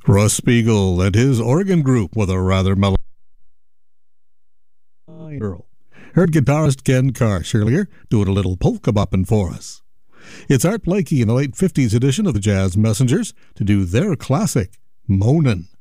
Russ Spiegel and his organ group with a rather mellow girl. Heard guitarist Ken Karsh earlier doing a little polka bopping for us. It's Art Blakey in the late 50s edition of the Jazz Messengers to do their classic, Moanin'.